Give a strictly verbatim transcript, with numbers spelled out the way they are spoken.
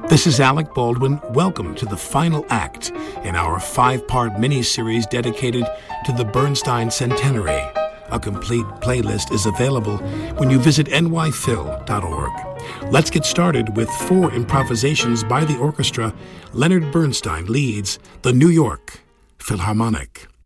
This is Alec Baldwin. Welcome to the final act in our five-part mini-series dedicated to the Bernstein Centenary. A complete playlist is available when you visit n y phil dot org. Let's get started with four improvisations by the orchestra. Leonard Bernstein leads the New York Philharmonic.